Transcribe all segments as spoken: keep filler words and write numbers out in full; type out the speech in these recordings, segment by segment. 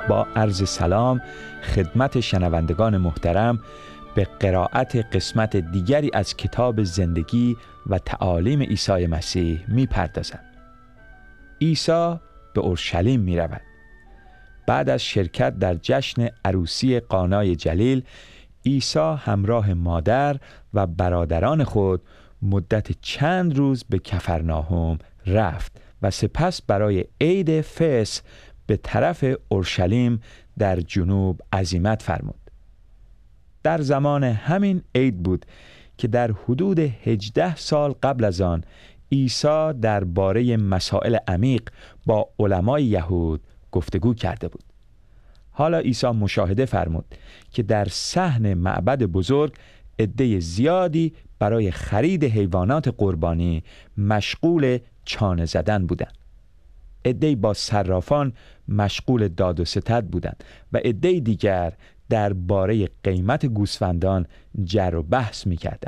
با عرض سلام خدمت شنوندگان محترم به قرائت قسمت دیگری از کتاب زندگی و تعالیم عیسی مسیح می پردازم. عیسی به اورشلیم می رود. بعد از شرکت در جشن عروسی قانای جلیل، عیسی همراه مادر و برادران خود مدت چند روز به کفرناهم رفت و سپس برای عید فصح به طرف اورشلیم در جنوب عزیمت فرمود. در زمان همین عید بود که در حدود هجده سال قبل از آن عیسی درباره مسائل عمیق با علمای یهود گفتگو کرده بود. حالا عیسی مشاهده فرمود که در صحن معبد بزرگ عده زیادی برای خرید حیوانات قربانی مشغول چانه زدن بودند. عده‌ای با صرافان مشغول داد و ستد بودند و عده دیگر درباره قیمت گوسفندان جر و بحث می‌کردند.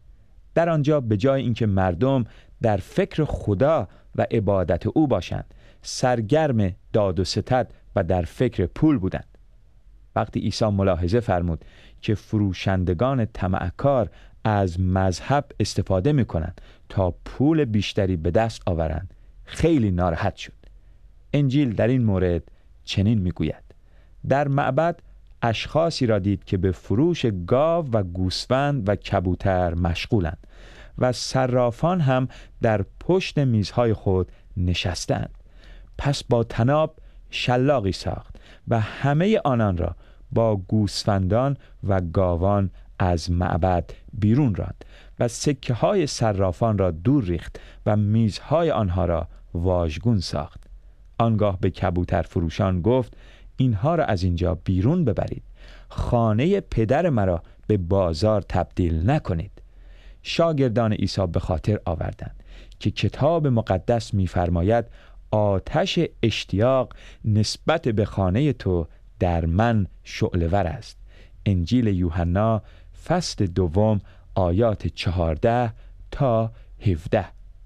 در آنجا به جای اینکه مردم در فکر خدا و عبادت او باشند، سرگرم داد و ستد و در فکر پول بودند. وقتی عیسی ملاحظه فرمود که فروشندگان طمعکار از مذهب استفاده می‌کنند تا پول بیشتری به دست آورند، خیلی ناراحت شد. انجیل در این مورد چنین می‌گوید: در معبد اشخاصی را دید که به فروش گاو و گوسفند و کبوتر مشغولند و صرافان هم در پشت میزهای خود نشستند. پس با طناب شلاقی ساخت و همه آنان را با گوسفندان و گاوان از معبد بیرون راند و سکه های صرافان را دور ریخت و میزهای آنها را واژگون ساخت. آنگاه به کبوتر فروشان گفت: اینها را از اینجا بیرون ببرید، خانه پدر مرا به بازار تبدیل نکنید. شاگردان عیسی به خاطر آوردند که کتاب مقدس می‌فرماید آتش اشتیاق نسبت به خانه تو در من شعله‌ور است. انجیل یوحنا فصل دوم آیات چهارده تا هفده.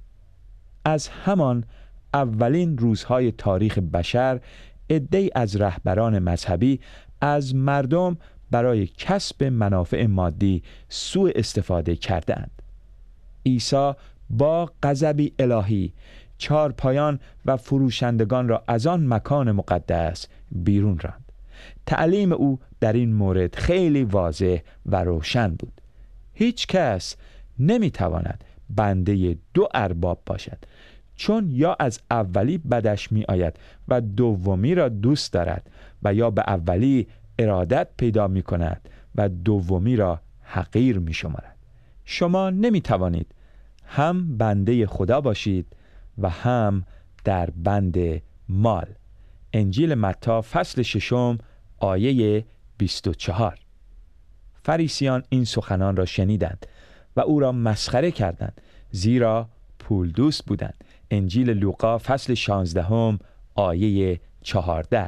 از همان اولین روزهای تاریخ بشر عده‌ای از رهبران مذهبی از مردم برای کسب منافع مادی سوء استفاده کردند. عیسی با غضبی الهی چارپایان و فروشندگان را از آن مکان مقدس بیرون راند. تعلیم او در این مورد خیلی واضح و روشن بود. هیچ کس نمیتواند بنده دو ارباب باشد، چون یا از اولی بدش می آید و دومی را دوست دارد و یا به اولی ارادت پیدا می کند و دومی را حقیر می شمارد. شما نمی توانید هم بنده خدا باشید و هم در بند مال. انجیل متی فصل ششم آیه بیست و چهار. فریسیان این سخنان را شنیدند و او را مسخره کردند، زیرا پول دوست بودند. انجیل لوقا فصل شانزدهم آیه چهارده.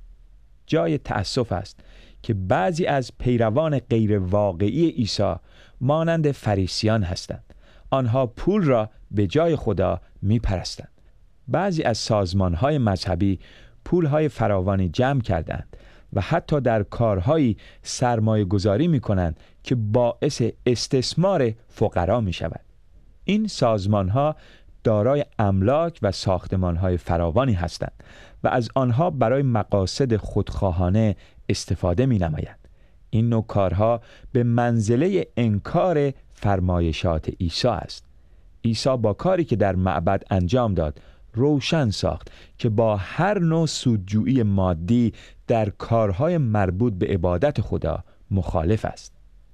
جای تأسف است که بعضی از پیروان غیر واقعی عیسی مانند فریسیان هستند. آنها پول را به جای خدا می پرستند. بعضی از سازمانهای مذهبی پولهای فراوانی جمع کردند و حتی در کارهایی سرمایه گذاری می کنند که باعث استثمار فقرا می شود. این سازمانها دارای املاک و ساختمانهای فراوانی هستند و از آنها برای مقاصد خودخواهانه استفاده می نمایند. این نوع کارها به منزله انکار فرمایشات عیسی است. عیسی با کاری که در معبد انجام داد روشن ساخت که با هر نوع سودجویی مادی در کارهای مربوط به عبادت خدا مخالف است.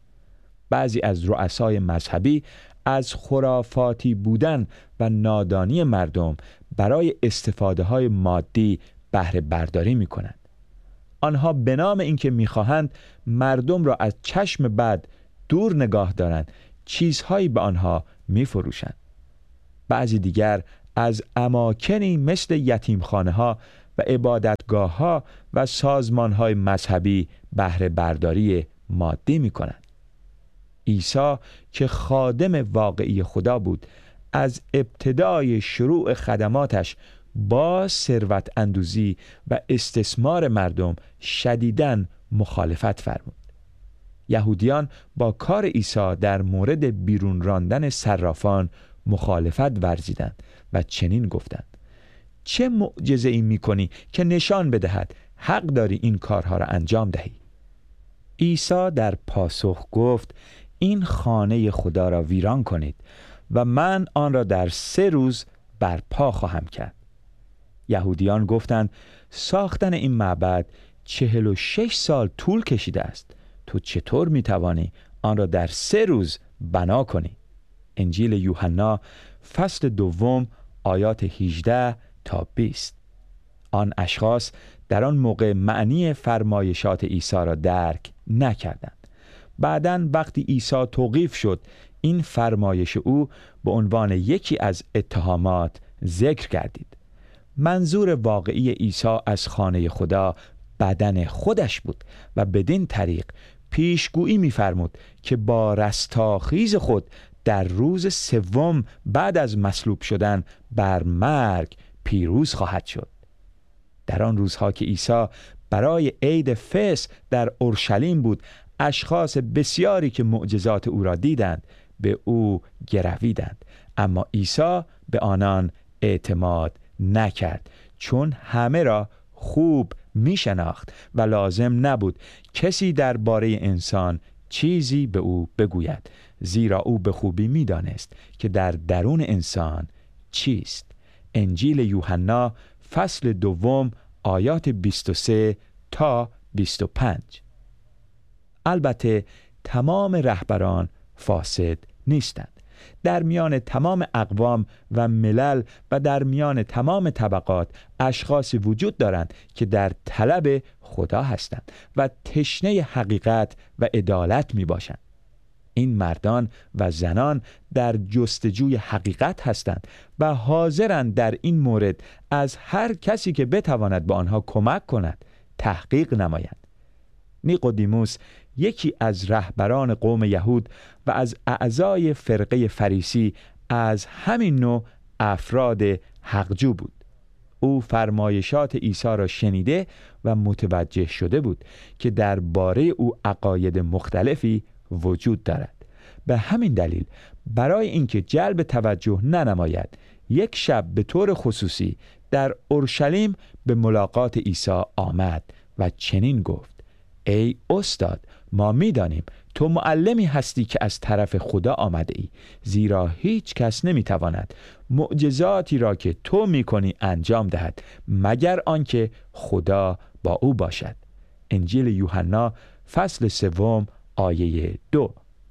بعضی از رؤسای مذهبی از خرافاتی بودن و نادانی مردم برای استفاده های مادی بهره برداری می کنند. آنها به نام اینکه می خواهند مردم را از چشم بد دور نگاه دارند، چیزهایی به آنها می فروشند. بعضی دیگر از اماکنی مثل یتیمخانه ها و عبادتگاه ها و سازمان های مذهبی بهره برداری مادی می کنند. عیسی که خادم واقعی خدا بود، از ابتدای شروع خدماتش با ثروت اندوزی و استثمار مردم شدیداً مخالفت فرمود. یهودیان با کار عیسی در مورد بیرون راندن صرافان مخالفت ورزیدند و چنین گفتند: چه معجزه ای می‌کنی که نشان بدهد حق داری این کارها را انجام دهی؟ عیسی در پاسخ گفت: این خانه خدا را ویران کنید و من آن را در سه روز برپا خواهم کرد. یهودیان گفتند: ساختن این معبد چهل و شش سال طول کشیده است، تو چطور میتوانی آن را در سه روز بنا کنی؟ انجیل یوحنا فصل دوم آیات هجده تا بیست. آن اشخاص در آن موقع معنی فرمایشات عیسی را درک نکردند. بعداً وقتی عیسی توقیف شد، این فرمایش او به عنوان یکی از اتهامات ذکر گردید. منظور واقعی عیسی از خانه خدا بدن خودش بود و بدین طریق پیشگویی می‌فرمود که با رستاخیز خود در روز سوم بعد از مصلوب شدن بر مرگ پیروز خواهد شد. در آن روزها که عیسی برای عید فصح در اورشلیم بود، اشخاص بسیاری که معجزات او را دیدند به او گرویدند، اما عیسی به آنان اعتماد نکرد، چون همه را خوب می شناخت و لازم نبود کسی درباره انسان چیزی به او بگوید، زیرا او به خوبی می دانست که در درون انسان چیست. انجیل یوحنا فصل دوم آیات بیست و سه تا بیست و پنج. البته تمام رهبران فاسد نیستند. در میان تمام اقوام و ملل و در میان تمام طبقات اشخاصی وجود دارند که در طلب خدا هستند و تشنه حقیقت و عدالت می باشند. این مردان و زنان در جستجوی حقیقت هستند و حاضرند در این مورد از هر کسی که بتواند به آنها کمک کند تحقیق نمایند. نیقودیموس، یکی از رهبران قوم یهود و از اعضای فرقه فریسی، از همین نوع افراد حقجو بود. او فرمایشات عیسی را شنیده و متوجه شده بود که درباره او عقاید مختلفی وجود دارد. به همین دلیل برای اینکه جلب توجه ننماید، یک شب به طور خصوصی در اورشلیم به ملاقات عیسی آمد و چنین گفت: ای استاد، ما می‌دانیم تو معلمی هستی که از طرف خدا آمده ای، زیرا هیچ کس نمی‌تواند معجزاتی را که تو می‌کنی انجام دهد مگر آنکه خدا با او باشد. انجیل یوحنا فصل سوم آیه دو.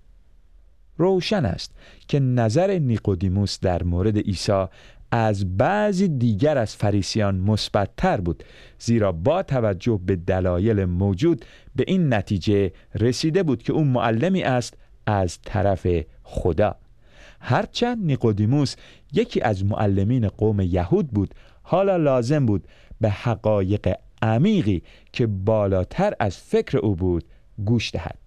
روشن است که نظر نیقودیموس در مورد عیسی از بعضی دیگر از فریسیان مثبت‌تر بود، زیرا با توجه به دلایل موجود به این نتیجه رسیده بود که او معلمی است از طرف خدا. هرچند نیقودیموس یکی از معلمین قوم یهود بود، حالا لازم بود به حقایق عمیقی که بالاتر از فکر او بود گوش دهد.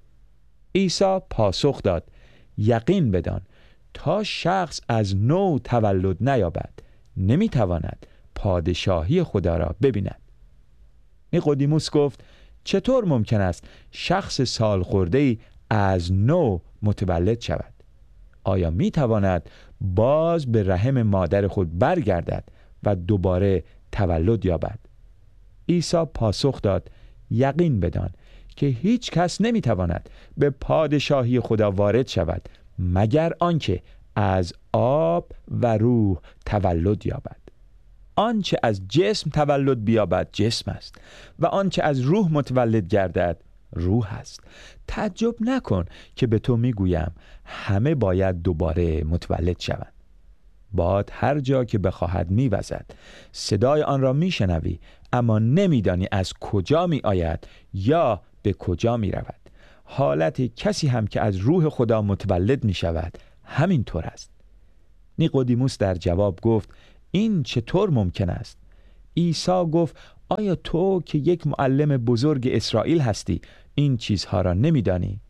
عیسی پاسخ داد: یقین بدان تا شخص از نو تولد نیابد نمیتواند پادشاهی خدا را ببیند. نیقودیموس گفت: چطور ممکن است شخص سال خورده‌ای از نو متولد شود؟ آیا میتواند باز به رحم مادر خود برگردد و دوباره تولد یابد؟ عیسی پاسخ داد: یقین بدان که هیچ کس نمیتواند به پادشاهی خدا وارد شود مگر آنکه از آب و روح تولد یابد. آنچه از جسم تولد بیابد جسم است و آنچه از روح متولد گردد روح است. تعجب نکن که به تو میگویم همه باید دوباره متولد شوند. باد هر جا که بخواهد میوزد، صدای آن را میشنوی اما نمیدانی از کجا می آید یا به کجا می رود. حالت کسی هم که از روح خدا متولد می شود همین طور است. نیقودیموس در جواب گفت: این چطور ممکن است؟ عیسی گفت: آیا تو که یک معلم بزرگ اسرائیل هستی این چیزها را نمی دانی؟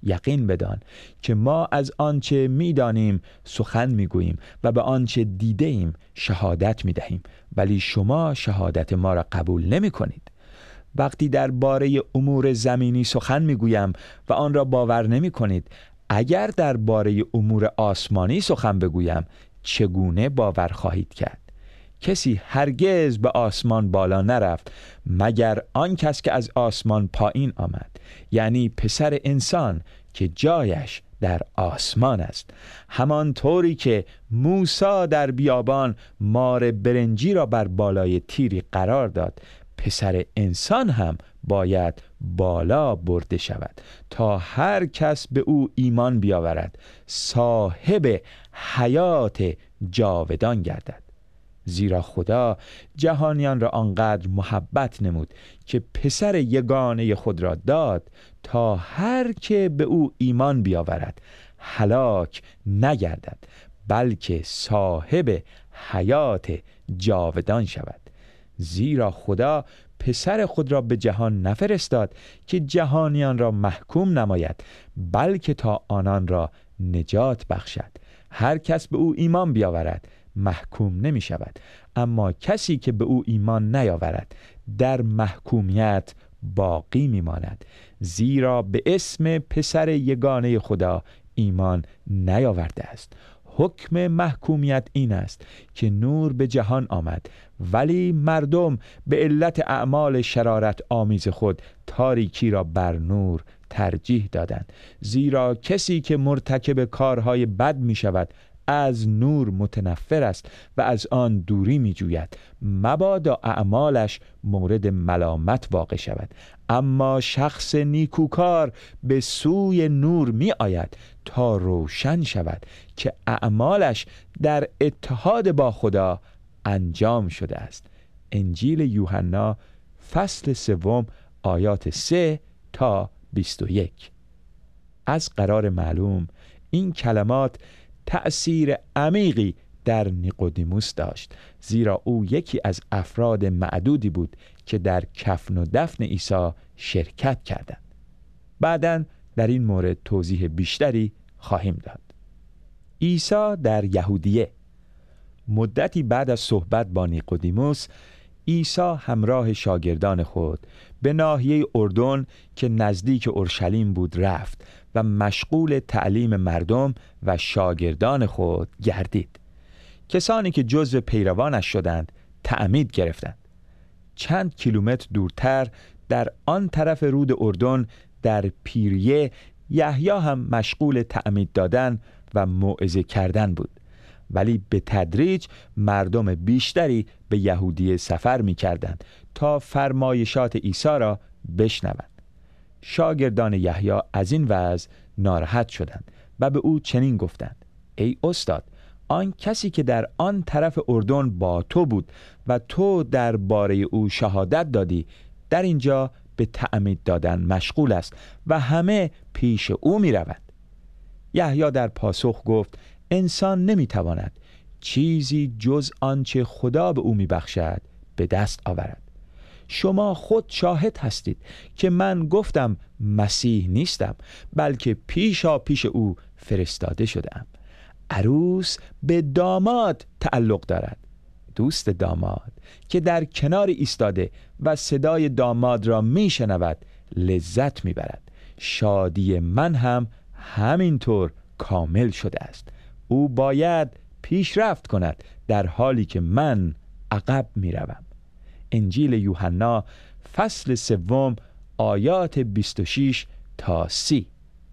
یقین بدان که ما از آنچه می‌دانیم سخن می‌گوییم و به آنچه دیده ایم شهادت می‌دهیم، ولی شما شهادت ما را قبول نمی‌کنید. وقتی درباره امور زمینی سخن می‌گویم و آن را باور نمی‌کنید، اگر درباره امور آسمانی سخن بگویم چگونه باور خواهید کرد؟ کسی هرگز به آسمان بالا نرفت مگر آن کس که از آسمان پایین آمد، یعنی پسر انسان که جایش در آسمان است. همانطوری که موسی در بیابان مار برنجی را بر بالای تیری قرار داد، پسر انسان هم باید بالا برده شود تا هر کس به او ایمان بیاورد صاحب حیات جاودان گردد. زیرا خدا جهانیان را آنقدر محبت نمود که پسر یگانه خود را داد تا هر که به او ایمان بیاورد هلاک نگردد، بلکه صاحب حیات جاودان شود. زیرا خدا پسر خود را به جهان نفرستاد که جهانیان را محکوم نماید، بلکه تا آنان را نجات بخشد. هر کس به او ایمان بیاورد محکوم نمی شود، اما کسی که به او ایمان نیاورد در محکومیت باقی می ماند، زیرا به اسم پسر یگانه خدا ایمان نیاورده است. حکم محکومیت این است که نور به جهان آمد، ولی مردم به علت اعمال شرارت آمیز خود تاریکی را بر نور ترجیح دادند. زیرا کسی که مرتکب کارهای بد می شود از نور متنفر است و از آن دوری می جوید، مبادا اعمالش مورد ملامت واقع شود. اما شخص نیکوکار به سوی نور می آید تا روشن شود که اعمالش در اتحاد با خدا انجام شده است. انجیل یوحنا فصل سوم آیات سه تا بیست و یک. از قرار معلوم این کلمات تأثیر عمیقی در نیقودیموس داشت، زیرا او یکی از افراد معدودی بود که در کفن و دفن عیسی شرکت کردند. بعداً در این مورد توضیح بیشتری خواهیم داد. عیسی در یهودیه. مدتی بعد از صحبت با نیقودیموس، عیسی همراه شاگردان خود به ناحیه اردن که نزدیک اورشلیم بود رفت و مشغول تعلیم مردم و شاگردان خود گردید. کسانی که جزو پیروانش شدند تعمید گرفتند. چند کیلومتر دورتر در آن طرف رود اردن در پیریه، یحیی هم مشغول تعمید دادن و موعظه کردن بود، ولی به تدریج مردم بیشتری به یهودیه سفر می کردند تا فرمایشات عیسی را بشنوند. شاگردان یحیی از این وضع ناراحت شدند و به او چنین گفتند: ای استاد، آن کسی که در آن طرف اردن با تو بود و تو درباره او شهادت دادی در اینجا به تعمید دادن مشغول است و همه پیش او می روند. یحیی در پاسخ گفت: انسان نمی تواند چیزی جز آنچه خدا به او می بخشد به دست آورد. شما خود شاهد هستید که من گفتم مسیح نیستم، بلکه پیشا پیش او فرستاده شدم. عروس به داماد تعلق دارد. دوست داماد که در کنار ایستاده و صدای داماد را می شنود لذت می برد. شادی من هم همینطور کامل شده است. او باید پیشرفت کند در حالی که من عقب می روم. انجیل یوحنا فصل سوم آیات بیست و شش تا سی.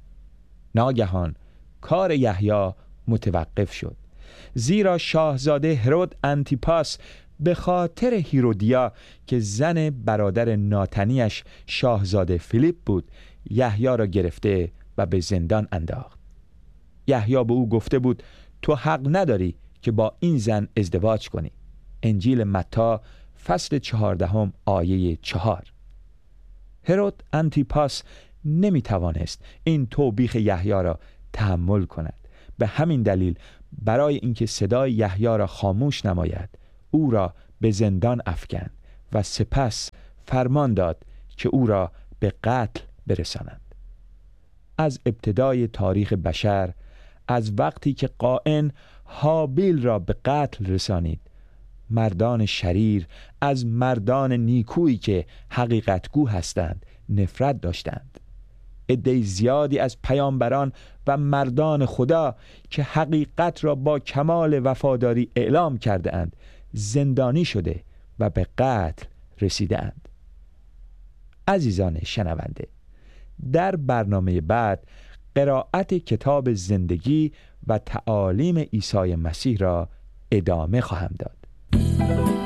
ناگهان کار یحیی متوقف شد، زیرا شاهزاده هرود انتیپاس به خاطر هیرودیا که زن برادر ناتنیش شاهزاده فیلیپ بود یحیی را گرفته و به زندان انداخت. یحیی به او گفته بود: تو حق نداری که با این زن ازدواج کنی. انجیل متی فصل چهاردهم آیه چهار. هرود انتیپاس نمی توانست این توبیخ یحیی را تحمل کند. به همین دلیل برای اینکه صدای یحیی را خاموش نماید او را به زندان افکند و سپس فرمان داد که او را به قتل برسانند. از ابتدای تاریخ بشر، از وقتی که قائن هابیل را به قتل رسانید، مردان شریر از مردان نیکویی که حقیقتگو هستند نفرت داشتند. عده زیادی از پیامبران و مردان خدا که حقیقت را با کمال وفاداری اعلام کرده اند زندانی شده و به قتل رسیده اند. عزیزان شنونده، در برنامه بعد قرائت کتاب زندگی و تعالیم عیسی مسیح را ادامه خواهم داد.